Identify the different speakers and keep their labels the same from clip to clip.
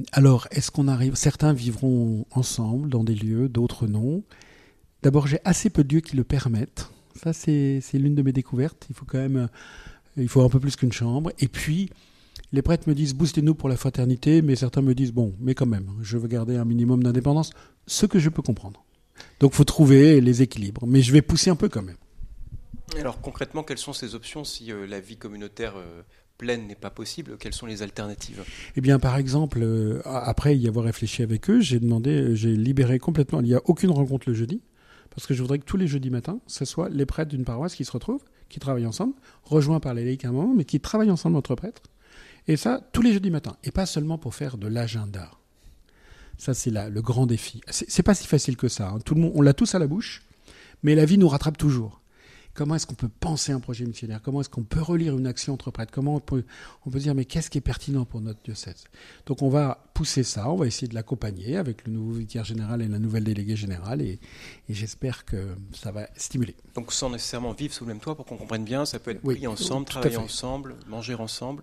Speaker 1: Alors, est-ce qu'on arrive... Certains vivront ensemble dans des lieux, d'autres non. D'abord, j'ai assez peu de lieux qui le permettent. Ça, c'est l'une de mes découvertes. Il faut un peu plus qu'une chambre. Et puis, les prêtres me disent, boostez-nous pour la fraternité, mais certains me disent, bon, mais quand même, je veux garder un minimum d'indépendance, ce que je peux comprendre. Donc, il faut trouver les équilibres. Mais je vais pousser un peu quand même.
Speaker 2: Alors concrètement, quelles sont ces options si la vie communautaire pleine n'est pas possible? Quelles sont les alternatives?
Speaker 1: Eh bien, par exemple, après y avoir réfléchi avec eux, j'ai libéré complètement. Il n'y a aucune rencontre le jeudi, parce que je voudrais que tous les jeudis matins, ce soit les prêtres d'une paroisse qui se retrouvent, qui travaillent ensemble, rejoints par les laïcs à un moment, mais qui travaillent ensemble entre prêtres. Et ça, tous les jeudis matins. Et pas seulement pour faire de l'agenda. Ça, c'est le grand défi. C'est pas si facile que ça. Hein. Tout le monde, on l'a tous à la bouche, mais la vie nous rattrape toujours. Comment est-ce qu'on peut penser un projet missionnaire? Comment est-ce qu'on peut relire une action entre prêtres? Comment on peut dire, mais qu'est-ce qui est pertinent pour notre diocèse? Donc on va pousser ça, on va essayer de l'accompagner avec le nouveau vicaire général et la nouvelle déléguée générale, et j'espère que ça va stimuler.
Speaker 2: Donc sans nécessairement vivre sous le même toit, pour qu'on comprenne bien, ça peut être prier ensemble, travailler ensemble, manger ensemble.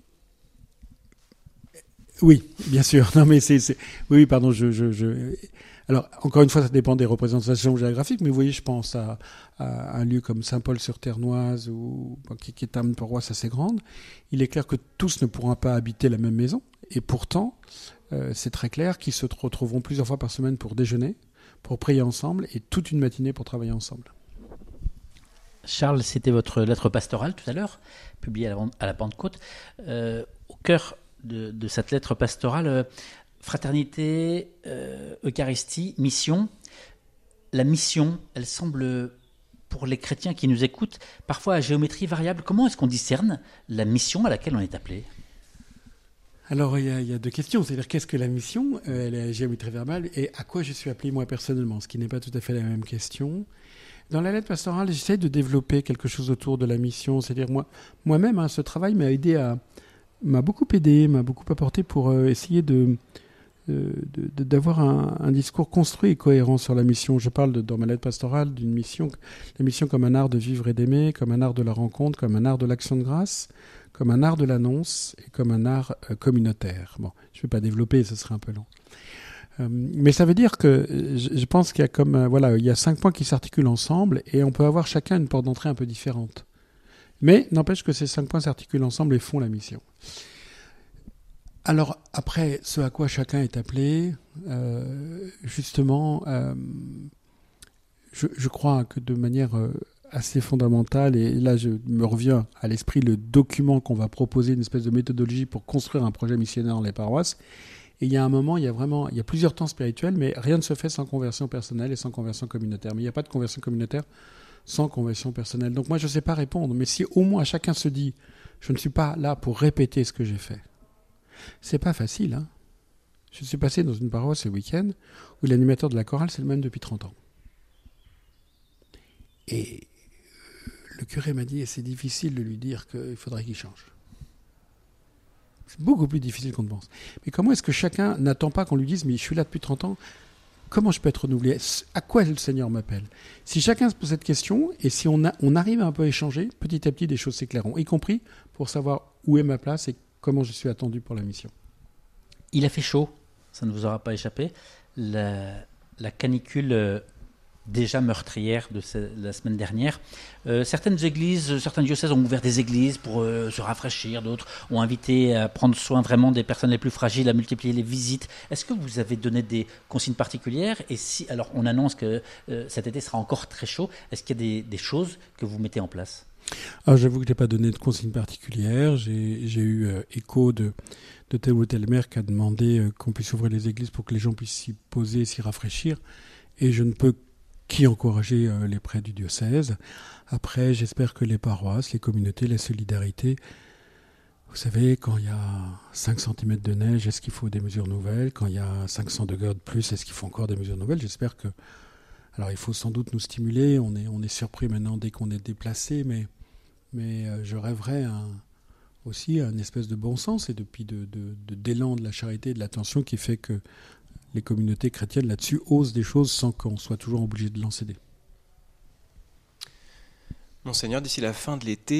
Speaker 1: Oui, bien sûr. Non, mais oui, pardon, Alors, encore une fois, ça dépend des représentations géographiques, mais vous voyez, je pense à un lieu comme Saint-Paul-sur-Ternoise, qui est une paroisse assez grande. Il est clair que tous ne pourront pas habiter la même maison, et pourtant, c'est très clair qu'ils se retrouveront plusieurs fois par semaine pour déjeuner, pour prier ensemble, et toute une matinée pour travailler ensemble.
Speaker 3: Charles, c'était votre lettre pastorale tout à l'heure, publiée à la Pentecôte. Au cœur de cette lettre pastorale, fraternité, Eucharistie, mission. La mission, elle semble, pour les chrétiens qui nous écoutent, parfois à géométrie variable. Comment est-ce qu'on discerne la mission à laquelle on est appelé?
Speaker 1: Alors, il y a deux questions. C'est-à-dire, qu'est-ce que la mission? Elle est à géométrie variable, et à quoi je suis appelé moi personnellement, ce qui n'est pas tout à fait la même question. Dans la lettre pastorale, j'essaie de développer quelque chose autour de la mission. C'est-à-dire, moi-même, hein, ce travail m'a beaucoup aidé, m'a beaucoup apporté pour essayer d'avoir un discours construit et cohérent sur la mission. Je parle dans ma lettre pastorale d'une mission, la mission comme un art de vivre et d'aimer, comme un art de la rencontre, comme un art de l'action de grâce, comme un art de l'annonce et comme un art communautaire. Bon, je ne vais pas développer, ce serait un peu long. Mais ça veut dire que je pense qu'il y a il y a 5 points qui s'articulent ensemble, et on peut avoir chacun une porte d'entrée un peu différente. Mais n'empêche que ces 5 points s'articulent ensemble et font la mission. Alors après, ce à quoi chacun est appelé, justement, je crois que de manière assez fondamentale, et là je me reviens à l'esprit le document qu'on va proposer, une espèce de méthodologie pour construire un projet missionnaire dans les paroisses. Et il y a un moment, il y a plusieurs temps spirituels, mais rien ne se fait sans conversion personnelle et sans conversion communautaire. Mais il n'y a pas de conversion communautaire sans conversion personnelle. Donc moi, je ne sais pas répondre, mais si au moins chacun se dit « je ne suis pas là pour répéter ce que j'ai fait », c'est pas facile. Hein. Je suis passé dans une paroisse ce week-end où l'animateur de la chorale, c'est le même depuis 30 ans. Et le curé m'a dit, et c'est difficile de lui dire qu'il faudrait qu'il change. C'est beaucoup plus difficile qu'on ne pense. Mais comment est-ce que chacun n'attend pas qu'on lui dise « mais je suis là depuis 30 ans, comment je peux être renouvelé? À quoi le Seigneur m'appelle ?» Si chacun se pose cette question, et si on arrive un peu à échanger, petit à petit, des choses s'éclaireront, y compris pour savoir où est ma place et comment je suis attendu pour la mission.
Speaker 3: Il a fait chaud, ça ne vous aura pas échappé. La canicule déjà meurtrière de la semaine dernière. Certaines églises, certains diocèses ont ouvert des églises pour se rafraîchir, d'autres ont invité à prendre soin vraiment des personnes les plus fragiles, à multiplier les visites. Est-ce que vous avez donné des consignes particulières? Et si, alors on annonce que cet été sera encore très chaud, est-ce qu'il y a des choses que vous mettez en place?
Speaker 1: Alors, j'avoue que je n'ai pas donné de consignes particulières. J'ai eu écho de tel ou tel maire qui a demandé qu'on puisse ouvrir les églises pour que les gens puissent s'y poser, s'y rafraîchir. Et je ne peux qu'y encourager les prêtres du diocèse. Après, j'espère que les paroisses, les communautés, la solidarité, vous savez, quand il y a 5 cm de neige, est-ce qu'il faut des mesures nouvelles? Quand il y a 500 degrés de plus, est-ce qu'il faut encore des mesures nouvelles? J'espère que... Alors, il faut sans doute nous stimuler. On est surpris maintenant dès qu'on est déplacé, mais je rêverais aussi à une espèce de bon sens et depuis d'élan de la charité et de l'attention qui fait que les communautés chrétiennes là-dessus osent des choses sans qu'on soit toujours obligé de l'en céder.
Speaker 2: Monseigneur, d'ici la fin de l'été,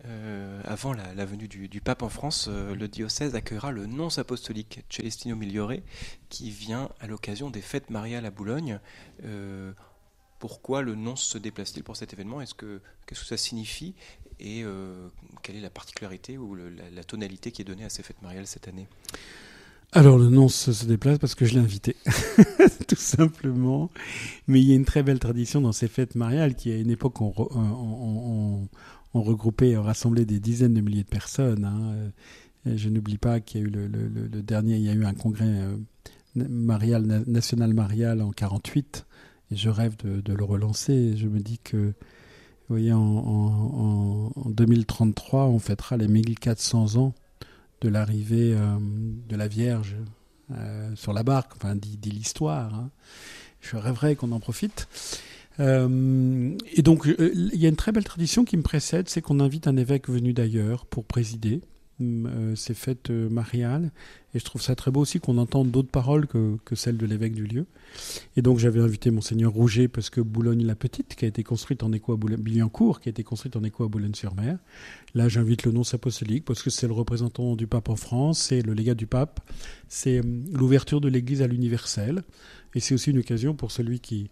Speaker 2: avant la venue du pape en France, le diocèse accueillera le nonce apostolique Celestino Migliore qui vient à l'occasion des fêtes mariales à Boulogne. Pourquoi le nonce se déplace-t-il pour cet événement ? Qu'est-ce que ça signifie ? Et quelle est la particularité ou la tonalité qui est donnée à ces fêtes mariales cette année ?
Speaker 1: Alors le nonce se déplace parce que je l'ai invité, tout simplement. Mais il y a une très belle tradition dans ces fêtes mariales qui, à une époque, ont regroupé, rassemblé des dizaines de milliers de personnes. Je n'oublie pas qu'il y a eu le dernier, il y a eu un congrès national marial en 1948. Et je rêve de le relancer. Je me dis que, vous voyez, en 2033, on fêtera les 1400 ans de l'arrivée de la Vierge sur la barque, enfin, dit l'histoire. Je rêverais qu'on en profite. Et donc, il y a une très belle tradition qui me précède, c'est qu'on invite un évêque venu d'ailleurs pour présider ces fêtes mariales. Et je trouve ça très beau aussi qu'on entende d'autres paroles que celles de l'évêque du lieu. Et donc j'avais invité Monseigneur Rouget parce que Boulogne-la-Petite, qui a été construite en écho à Billancourt, qui a été construite en écho à Boulogne-sur-Mer. Là, j'invite le nonce apostolique parce que c'est le représentant du pape en France, c'est le légat du pape, c'est l'ouverture de l'Église à l'universel. Et c'est aussi une occasion pour celui qui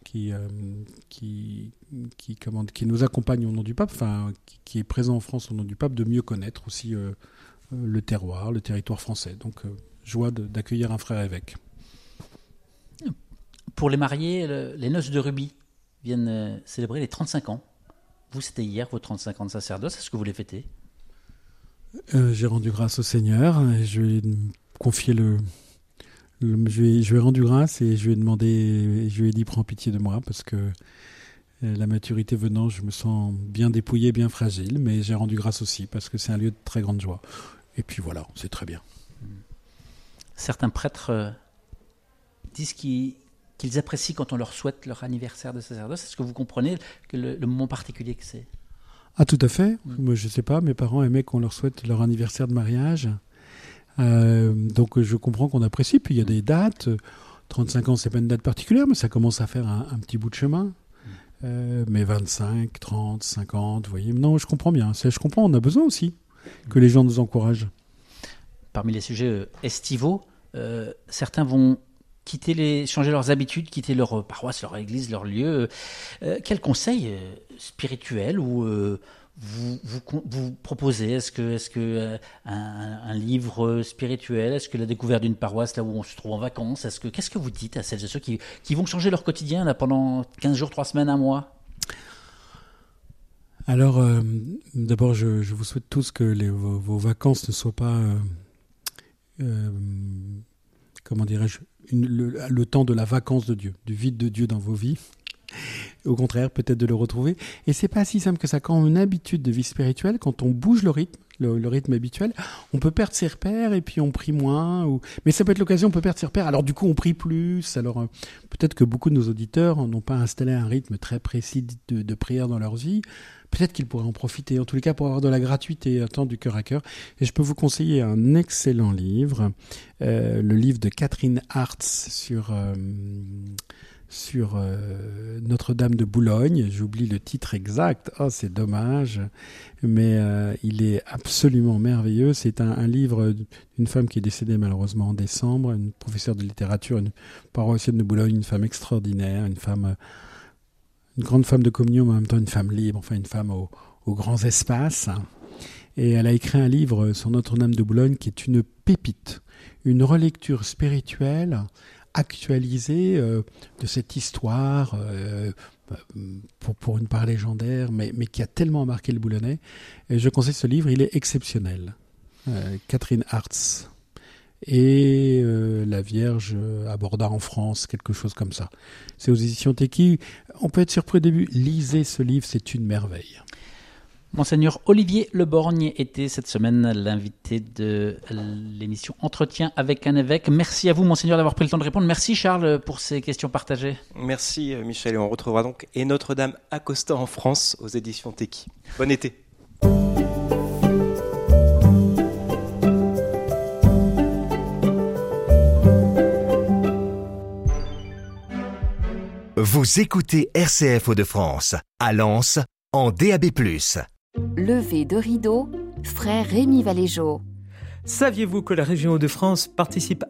Speaker 1: nous accompagne au nom du pape, enfin qui est présent en France au nom du pape, de mieux connaître aussi le terroir, le territoire français. Donc joie d'accueillir un frère évêque.
Speaker 3: Pour les mariés, les noces de rubis viennent célébrer les 35 ans. Vous, c'était hier, vos 35 ans de sacerdoce. Est-ce que vous les fêtez ?
Speaker 1: J'ai rendu grâce au Seigneur. Et je lui ai confié je lui ai rendu grâce et je lui ai demandé, je lui ai dit prends pitié de moi parce que la maturité venant, je me sens bien dépouillé, bien fragile, mais j'ai rendu grâce aussi parce que c'est un lieu de très grande joie. Et puis voilà, c'est très bien.
Speaker 3: Certains prêtres disent qu'ils apprécient quand on leur souhaite leur anniversaire de sacerdoce. Est-ce que vous comprenez le moment particulier que c'est ?
Speaker 1: Ah, tout à fait. Moi, je ne sais pas, mes parents aimaient qu'on leur souhaite leur anniversaire de mariage. Donc je comprends qu'on apprécie. Puis il y a des dates. 35 ans, c'est pas une date particulière, mais ça commence à faire un petit bout de chemin. Mais 25, 30, 50, vous voyez. Non, je comprends bien. Je comprends, on a besoin aussi que les gens nous encouragent.
Speaker 3: Parmi les sujets estivaux, certains vont changer leurs habitudes, quitter leur paroisse, leur église, leur lieu. Quel conseil spirituel ou vous proposez ? Est-ce que un livre spirituel ? Est-ce que la découverte d'une paroisse là où on se trouve en vacances ? Qu'est-ce que vous dites à celles et ceux qui vont changer leur quotidien là, pendant 15 jours, 3 semaines, 1 mois ?
Speaker 1: Alors, d'abord, je vous souhaite tous que vos vacances ne soient pas, comment dirais-je, le temps de la vacance de Dieu, du vide de Dieu dans vos vies. Au contraire, peut-être de le retrouver. Et c'est pas si simple que ça. Quand on a une habitude de vie spirituelle, quand on bouge le rythme habituel, on peut perdre ses repères et puis on prie moins. Mais ça peut être l'occasion, on peut perdre ses repères. Alors du coup, on prie plus. Alors peut-être que beaucoup de nos auditeurs n'ont pas installé un rythme très précis de prière dans leur vie. Peut-être qu'ils pourraient en profiter. En tous les cas, pour avoir de la gratuité, un temps du cœur à cœur. Et je peux vous conseiller un excellent livre, le livre de Catherine Hartz sur Notre-Dame de Boulogne. J'oublie le titre exact. Oh, c'est dommage. Mais il est absolument merveilleux. C'est un livre d'une femme qui est décédée malheureusement en décembre, une professeure de littérature, une paroissienne de Boulogne, une femme extraordinaire, une grande femme de communion, mais en même temps une femme libre, enfin une femme aux grands espaces. Et elle a écrit un livre sur Notre-Dame de Boulogne qui est une pépite, une relecture spirituelle actualisée de cette histoire, pour une part légendaire, mais qui a tellement marqué le Boulonnais. Et je conseille ce livre, il est exceptionnel. Catherine Hartz. Et La Vierge aborda en France, quelque chose comme ça. C'est aux éditions Teki. On peut être surpris au début. Lisez ce livre, c'est une merveille.
Speaker 3: Monseigneur Olivier Leborgne était cette semaine l'invité de l'émission Entretien avec un évêque. Merci à vous, Monseigneur, d'avoir pris le temps de répondre. Merci, Charles, pour ces questions partagées.
Speaker 2: Merci, Michel. Et on retrouvera donc Et Notre-Dame accosta en France aux éditions Teki. Bon été.
Speaker 4: Vous écoutez RCF Hauts-de-France, à Lens, en DAB+. Lever de rideau, frère Rémi Valéjo.
Speaker 5: Saviez-vous que la région Hauts-de-France participe